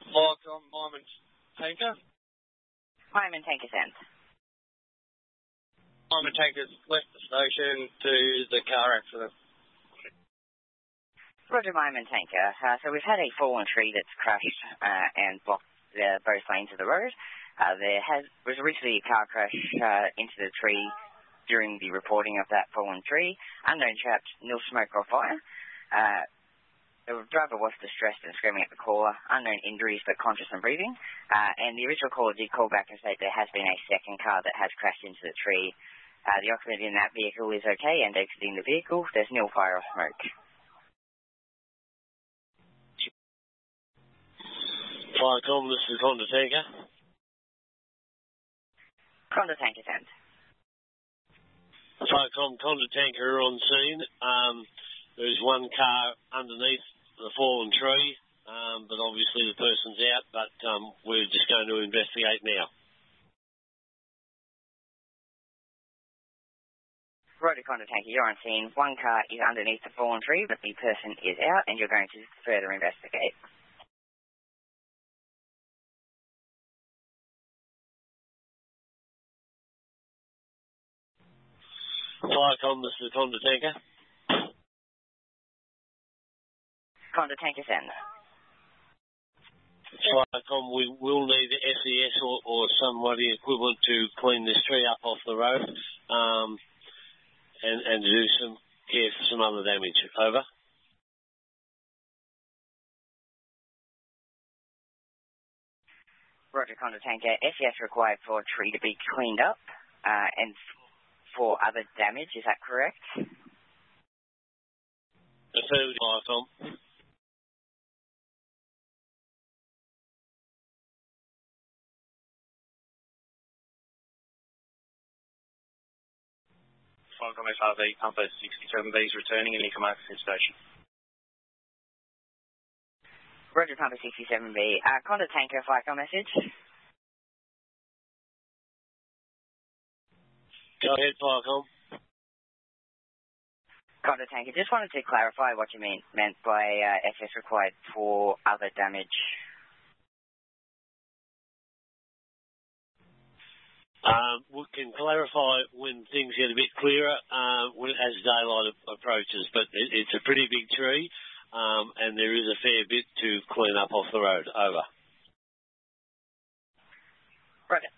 Flycom, Lyman Tanker. Lyman Tanker sent. Lyman Tanker's left the station to the car accident. Roger, Lyman Tanker. So we've had a fallen tree that's crashed and blocked both lanes of the road. There was recently a car crash into the tree during the reporting of that fallen tree. Unknown trapped, no smoke or fire. The driver was distressed and screaming at the caller. Unknown injuries but conscious and breathing. And the original caller did call back and say there has been a second car that has crashed into the tree. The occupant in that vehicle is okay and exiting the vehicle. There's no fire or smoke. Flycom, this is Honda Tanker. Honda Tanker sent. Flycom, Honda Tanker on scene. There's one car underneath the fallen tree, but obviously the person's out, but we're just going to investigate now. Roger, Honda Tanker, you're on scene. One car is underneath the fallen tree, but the person is out, and you're going to further investigate. Flycom, this is Honda Tanker. Honda Tanker send. Flycom, we will need the SES or somebody equivalent to clean this tree up off the road and do some care for some other damage. Over. Roger, Honda Tanker. SES required for a tree to be cleaned up and for other damage, is that correct? Affirmative, Flycom. Flycom FRV, Pumper 67B is returning in Ecomarket Station. Roger, Pumper 67B. Honda Tanker, Flycom message. Go ahead, Flycom. Honda Tanker, just wanted to clarify what you meant by SS required for other damage. We can clarify when things get a bit clearer as daylight approaches, but it's a pretty big tree and there is a fair bit to clean up off the road. Over. Roger.